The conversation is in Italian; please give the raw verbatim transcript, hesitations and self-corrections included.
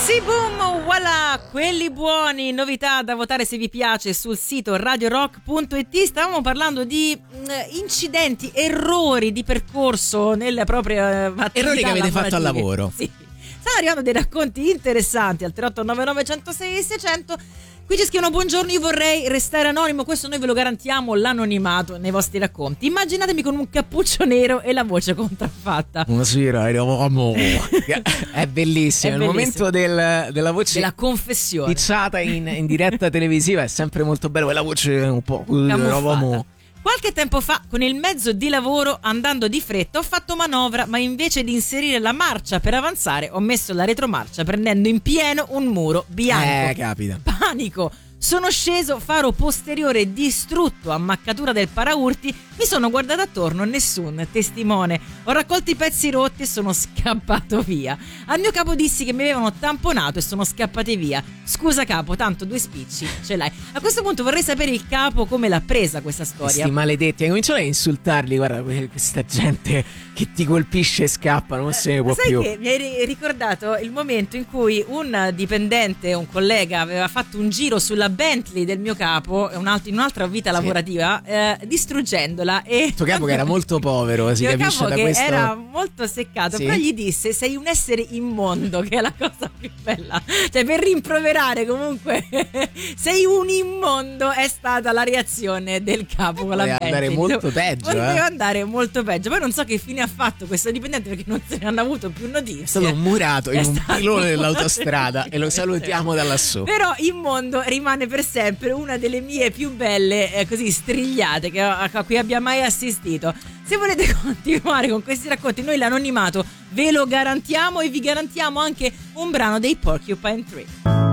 Sì, boom, voilà, quelli buoni, novità da votare se vi piace sul sito radio rock punto it. Stavamo parlando di mh, incidenti, errori di percorso nella propria attività, errori che avete fatto al lavoro. Sì. Stanno arrivando dei racconti interessanti al tre otto nove nove uno zero sei sei zero zero. Qui ci scrivono: buongiorno, io vorrei restare anonimo, questo noi ve lo garantiamo, l'anonimato nei vostri racconti. Immaginatemi con un cappuccio nero e la voce contraffatta. Buonasera, eravamo. È bellissimo, il momento del, della voce, della confessione picciata in, in diretta televisiva è sempre molto bello, e la voce un po' eravamo. Qualche tempo fa, con il mezzo di lavoro, andando di fretta, ho fatto manovra, ma invece di inserire la marcia per avanzare, ho messo la retromarcia prendendo in pieno un muro bianco. Eh, capita. Panico! Sono sceso, faro posteriore distrutto, ammaccatura del paraurti, mi sono guardato attorno, nessun testimone. Ho raccolto i pezzi rotti e sono scappato via. Al mio capo dissi che mi avevano tamponato e sono scappati via. Scusa capo, tanto due spicci ce l'hai. A questo punto vorrei sapere il capo come l'ha presa questa storia. Questi maledetti, hai cominciato a insultarli, guarda questa gente che ti colpisce e scappa, non se ne può sai più. Sai che mi hai ricordato il momento in cui un dipendente, un collega, aveva fatto un giro sulla Bentley del mio capo in un'altra vita lavorativa, sì. eh, distruggendola. E il tuo capo che era molto povero, si mio capisce capo da che questo. Era molto seccato, sì. Però gli disse: sei un essere immondo, che è la cosa più bella, cioè per rimproverare comunque sei un immondo, è stata la reazione del capo con la Bentley. Poteva andare molto peggio, poteva eh. andare molto peggio. Poi non so che fine ha fatto questo dipendente, perché non se ne hanno avuto più notizie. È stato murato in è un pilone dell'autostrada e lo salutiamo da lassù. Però immondo rimane per sempre una delle mie più belle eh, così strigliate che, a, a cui abbia mai assistito. Se volete continuare con questi racconti, noi l'anonimato ve lo garantiamo, e vi garantiamo anche un brano dei Porcupine Tree.